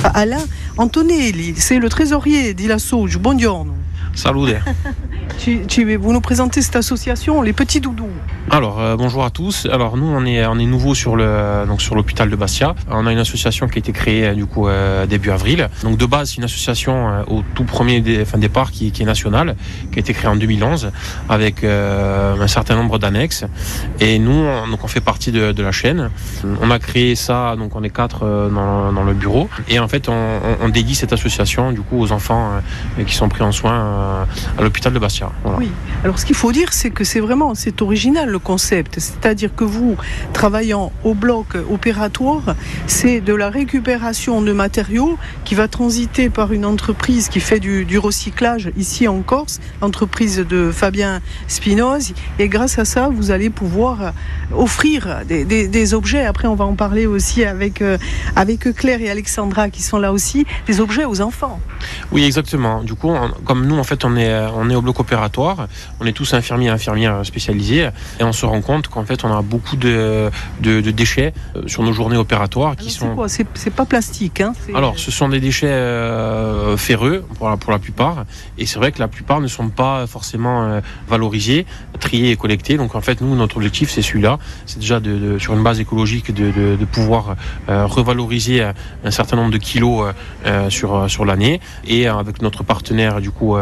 Alain Antonelli, c'est le trésorier di Lasso. Buongiorno. Salute. Vous nous présentez cette association, les Petits Doudous. Alors, bonjour à tous. Alors, nous, on est nouveau sur l'hôpital de Bastia. On a une association qui a été créée, début avril. Donc, de base, c'est une association au tout premier départ qui est nationale, qui a été créée en 2011, avec un certain nombre d'annexes. Et nous, on fait partie de la chaîne. On a créé ça, donc on est 4 dans le bureau. Et en fait, on dédie cette association, aux enfants qui sont pris en soins à l'hôpital de Bastia. Voilà. Oui. Alors ce qu'il faut dire, c'est que c'est original le concept. C'est-à-dire que vous, travaillant au bloc opératoire, c'est de la récupération de matériaux qui va transiter par une entreprise qui fait du recyclage ici en Corse, l'entreprise de Fabien Spinoz. Et grâce à ça, vous allez pouvoir offrir des objets. Après, on va en parler aussi avec Claire et Alexandra qui sont là aussi, des objets aux enfants. Oui, exactement. Comme nous, en fait, on est au bloc opératoire, on est tous infirmiers et infirmières spécialisés, et on se rend compte qu'en fait, on a beaucoup de déchets sur nos journées opératoires qui sont... C'est quoi ? C'est pas plastique, hein ? Alors, ce sont des déchets ferreux, pour la plupart, et c'est vrai que la plupart ne sont pas forcément valorisés, triés et collectés. Donc, en fait, nous, notre objectif, c'est celui-là. C'est déjà, sur une base écologique, de pouvoir revaloriser un certain nombre de kilos sur l'année, et avec notre partenaire,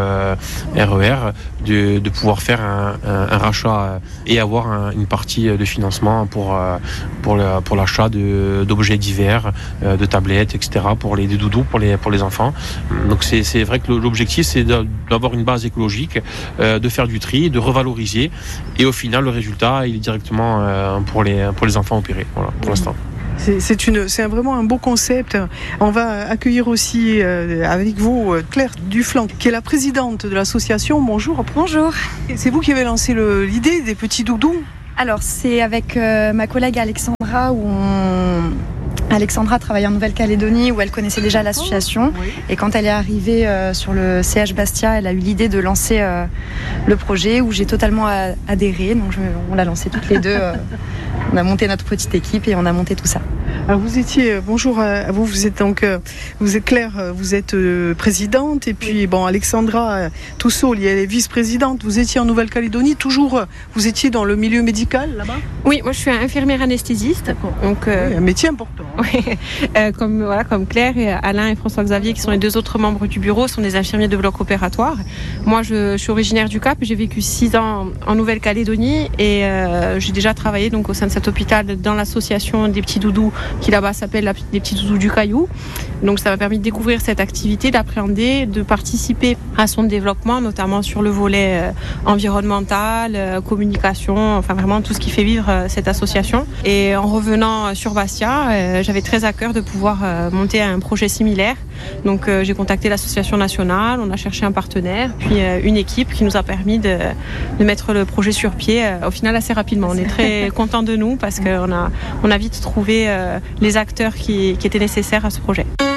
RER, de pouvoir faire un rachat et avoir une partie de financement pour l'achat d'objets divers, de tablettes, etc., des doudous pour les enfants. Donc c'est vrai que l'objectif, c'est d'avoir une base écologique, de faire du tri, de revaloriser, et au final, le résultat, il est directement pour les enfants opérés, voilà, pour l'instant. C'est vraiment un beau concept. On va accueillir aussi avec vous Claire Duflan, qui est la présidente de l'association. Bonjour. Bonjour. C'est vous qui avez lancé l'idée des Petits Doudous ? Alors, c'est avec ma collègue Alexandra Alexandra travaille en Nouvelle-Calédonie où elle connaissait déjà l'association. Oui. Et quand elle est arrivée sur le CH Bastia, elle a eu l'idée de lancer le projet où j'ai totalement adhéré. Donc on l'a lancé toutes les deux. On a monté notre petite équipe et on a monté tout ça. Alors bonjour à vous, vous êtes Claire, vous êtes présidente, et puis Alexandra Toussault, elle est vice-présidente. Vous étiez en Nouvelle-Calédonie, vous étiez dans le milieu médical là-bas ? Oui, moi je suis infirmière anesthésiste. D'accord. Donc, oui, un métier important. Oui, comme Claire et Alain et François-Xavier, qui sont les 2 autres membres du bureau, sont des infirmiers de bloc opératoire. Moi je suis originaire du Cap, j'ai vécu 6 ans en Nouvelle-Calédonie et j'ai déjà travaillé donc au sein de cet hôpital dans l'association des Petits Doudous, qui là-bas s'appelle les Petits Doudous du Caillou. Donc ça m'a permis de découvrir cette activité, d'appréhender, de participer à son développement, notamment sur le volet environnemental, communication, enfin vraiment tout ce qui fait vivre cette association. Et en revenant sur Bastia, j'avais très à cœur de pouvoir monter un projet similaire. Donc j'ai contacté l'association nationale, on a cherché un partenaire, puis une équipe qui nous a permis de mettre le projet sur pied au final assez rapidement. On est très contents de nous parce qu'on a vite trouvé les acteurs qui étaient nécessaires à ce projet.